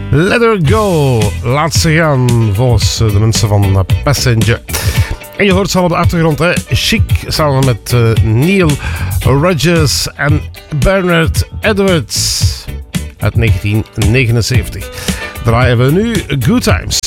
Let Her Go. Laat ze gaan, volgens de mensen van Passenger. En je hoort ze al op de achtergrond, hè? Chic, samen met Neil Rodgers en Bernard Edwards uit 1979. Draaien we nu Good Times.